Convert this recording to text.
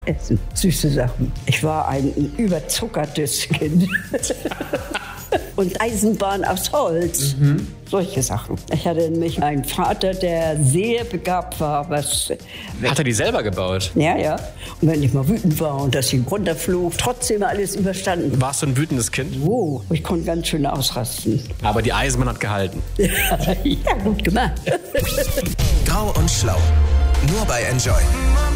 Essen, süße Sachen. Ich war ein überzuckertes Kind. Und Eisenbahn aus Holz. Solche Sachen. Ich hatte nämlich einen Vater, der sehr begabt war. Hat er die selber gebaut? Ja. Und wenn ich mal wütend war und das Ding runterflog, trotzdem alles überstanden. Warst du ein wütendes Kind? Oh, ich konnte ganz schön ausrasten. Aber die Eisenbahn hat gehalten. Ja, gut gemacht. Grau und Schlau. Nur bei Enjoy.